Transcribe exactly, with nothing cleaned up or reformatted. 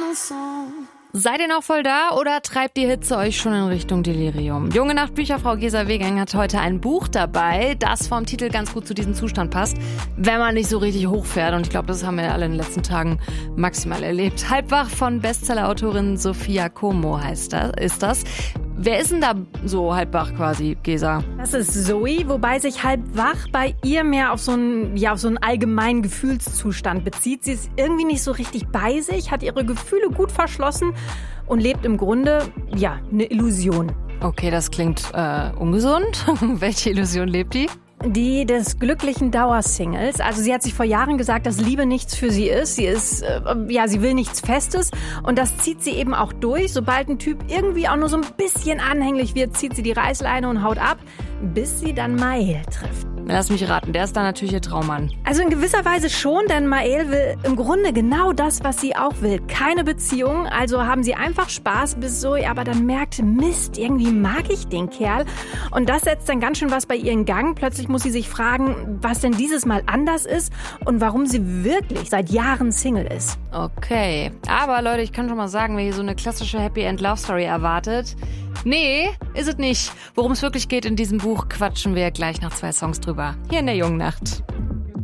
Seid ihr noch voll da oder treibt die Hitze euch schon in Richtung Delirium? Junge Nacht Bücherfrau Gesa Wegang hat heute ein Buch dabei, das vom Titel ganz gut zu diesem Zustand passt, wenn man nicht so richtig hochfährt. Und ich glaube, das haben wir alle in den letzten Tagen maximal erlebt. Halbwach von Bestsellerautorin Sophia Como heißt das, ist das. Wer ist denn da so halbwach quasi, Gesa? Das ist Zoe, wobei sich halbwach bei ihr mehr auf so einen, ja, auf so einen allgemeinen Gefühlszustand bezieht. Sie ist irgendwie nicht so richtig bei sich, hat ihre Gefühle gut verschlossen und lebt im Grunde, ja, eine Illusion. Okay, das klingt äh, ungesund. Welche Illusion lebt die? Die des glücklichen Dauersingles. Also sie hat sich vor Jahren gesagt, dass Liebe nichts für sie ist. Sie ist, äh, ja, sie will nichts Festes. Und das zieht sie eben auch durch. Sobald ein Typ irgendwie auch nur so ein bisschen anhänglich wird, zieht sie die Reißleine und haut ab, bis sie dann Mael trifft. Lass mich raten, der ist da natürlich ihr Traummann. Also in gewisser Weise schon, denn Mael will im Grunde genau das, was sie auch will. Keine Beziehung, also haben sie einfach Spaß, bis Zoe aber dann merkt, Mist, irgendwie mag ich den Kerl. Und das setzt dann ganz schön was bei ihr in Gang. Plötzlich muss sie sich fragen, was denn dieses Mal anders ist und warum sie wirklich seit Jahren Single ist. Okay, aber Leute, ich kann schon mal sagen, wer hier so eine klassische Happy-End-Love-Story erwartet, nee, ist es nicht. Worum es wirklich geht in diesem Buch, quatschen wir gleich nach zwei Songs drüber. Hier in der Jungen Nacht.